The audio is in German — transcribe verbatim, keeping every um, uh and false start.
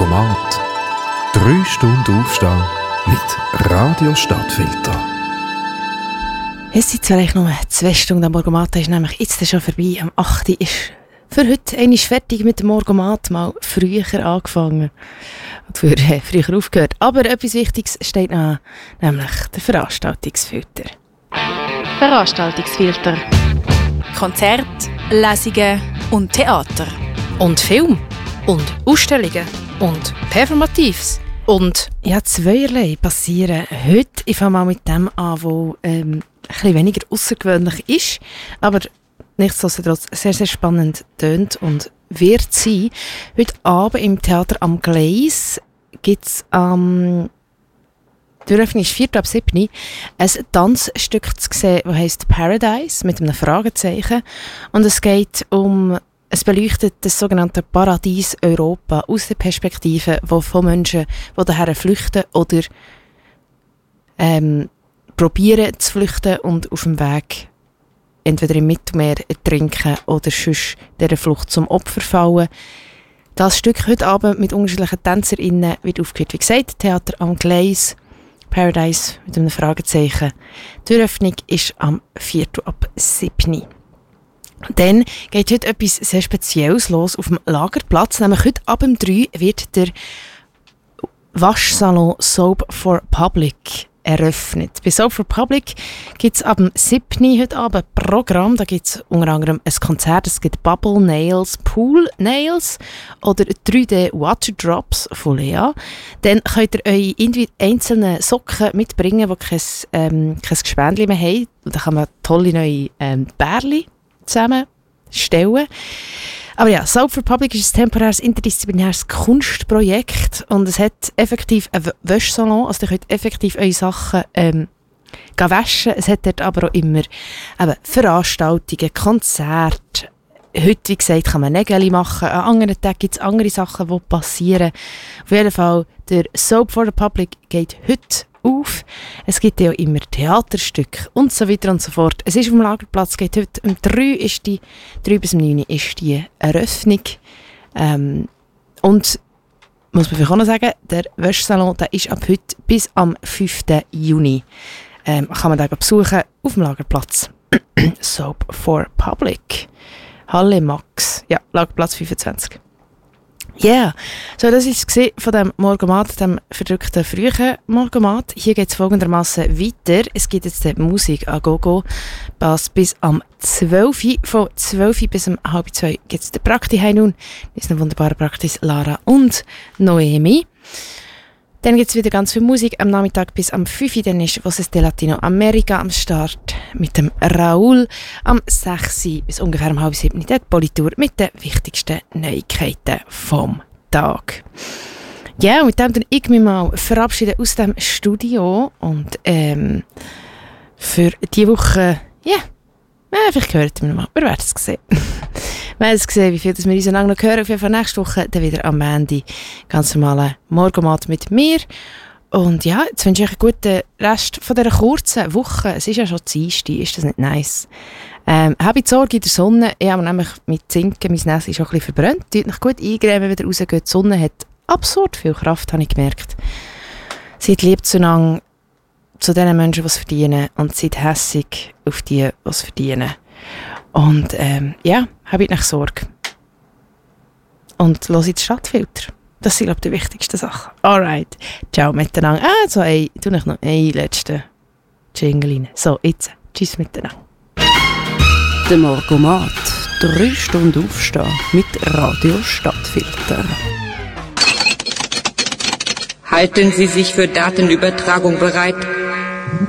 Morgomat. Drei Stunden Aufstehen mit Radio Stadtfilter. Es sind zwar eigentlich nur zwei Stunden am Morgomat, ist nämlich jetzt schon vorbei. Am acht Uhr ist für heute einmal fertig mit dem Morgomat, mal früher angefangen und für, äh, früher aufgehört. Aber etwas Wichtiges steht noch, nämlich der Veranstaltungsfilter. Veranstaltungsfilter. Konzerte, Lesungen und Theater. Und Film. Und Ausstellungen. Und Performatives. Und ja, zweierlei passieren heute. Ich fange mal mit dem an, was ähm, ein bisschen weniger außergewöhnlich ist, aber nichtsdestotrotz sehr, sehr spannend tönt und wird sein. Heute Abend im Theater am Gleis gibt es am... Ähm, Die Eröffnung ist vier ab sieben ein Tanzstück zu sehen, das heisst Paradise, mit einem Fragezeichen. Und es geht um, es beleuchtet das sogenannte Paradies Europa aus der Perspektive von Menschen, die daher flüchten oder ähm, probieren zu flüchten und auf dem Weg entweder im Mittelmeer ertrinken oder sonst dieser Flucht zum Opfer fallen. Das Stück heute Abend mit unterschiedlichen TänzerInnen wird aufgeführt. Wie gesagt, Theater am Gleis. Paradise mit einem Fragezeichen. Die Eröffnung ist am vier ab sieben. Dann geht heute etwas sehr Spezielles los auf dem Lagerplatz. Nämlich heute ab dem drei wird der Waschsalon Soap for Public eröffnet. Bei Soap for Public gibt es ab dem sieben heute Abend ein Programm. Da gibt es unter anderem ein Konzert. Es gibt Bubble Nails, Pool Nails oder drei D Water Drops von Lea. Dann könnt ihr eure einzelnen Socken mitbringen, die kein, ähm, kein Gespendli mehr haben. Und dann kann man tolle neue ähm, Bärli zusammenstellen. Aber ja, Soap for Public ist ein temporäres, interdisziplinäres Kunstprojekt und es hat effektiv einen Wäschsalon, also ihr könnt effektiv eure Sachen ähm, waschen. Es hat dort aber auch immer eben Veranstaltungen, Konzerte. Heute, wie gesagt, kann man Nägel machen. An anderen Tagen gibt es andere Sachen, die passieren. Auf jeden Fall, der Soap for the Public geht heute auf. Es gibt ja auch immer Theaterstücke und so weiter und so fort. Es ist auf dem Lagerplatz, geht heute um drei, ist die, drei bis um neun ist die Eröffnung. Ähm, und muss man vielleicht auch noch sagen, der Wäschsalon, der ist ab heute bis am fünften Juni. Ähm, kann man den besuchen auf dem Lagerplatz. Soap for Public. Halle Max. Ja, Lagerplatz fünfundzwanzig. Ja, yeah. So, das ist es von dem Morgomat, dem verdrückten frühen Morgomat. Hier geht es folgendermaßen weiter. Es gibt jetzt die Musik an Gogo bis am zwölf Uhr. Von zwölf Uhr bis um halb zwei gibt es den Prakti nun. Das ist eine wunderbare Praktis, Lara und Noemi. Dann gibt es wieder ganz viel Musik am Nachmittag bis am fünf Uhr. Dann ist Voces de Latinoamerica am Start mit dem Raoul. Am sechs Uhr bis ungefähr um halb sieben die Politur mit den wichtigsten Neuigkeiten vom Tag. Ja, und mit dem dann ich mich mal verabschieden aus dem Studio. Und ähm, für diese Woche, ja, yeah, vielleicht hört ihr mich noch mal. Wir werden es sehen. Wir haben es gesehen, wie viel wir uns noch hören. Auf jeden Fall nächste Woche dann wieder am Ende ganz normalen Morgomat mit mir. Und ja, jetzt wünsche ich euch einen guten Rest von dieser kurzen Woche. Es ist ja schon Dienstag, ist das nicht nice? Ähm, habe ich Sorge in der Sonne. Ich habe nämlich mit Zinken, mein Näschen ist auch ein bisschen verbrannt. Tut noch gut eingräben, wenn ihr rausgeht. Die Sonne hat absurd viel Kraft, habe ich gemerkt. Seid lieb zueinander, zu den Menschen, die es verdienen. Und seid hässig auf die, die es verdienen. Und ähm, ja, habe ich nicht Sorge. Und höre jetzt Stadtfilter. Das sind, glaube ich, die wichtigsten Sachen. Alright. Ciao miteinander. Ah, so, ey, ich tue noch einen letzten Jingle rein. So, jetzt. Tschüss miteinander. Der Morgomat. Drei Stunden Aufstehen mit Radio Stadtfilter. Halten Sie sich für Datenübertragung bereit.